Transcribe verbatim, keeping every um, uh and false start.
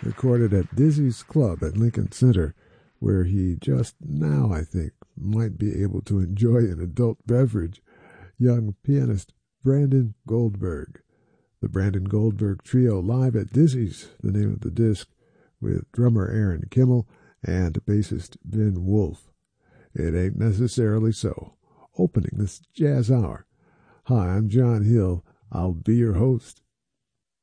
recorded at Dizzy's Club at Lincoln Center, where he just now, I think, might be able to enjoy an adult beverage. Young pianist Brandon Goldberg. The Brandon Goldberg Trio live at Dizzy's, the name of the disc, with drummer Aaron Kimmel and bassist Ben Wolf. It ain't necessarily so. Opening this jazz hour. Hi, I'm John Hill. I'll be your host.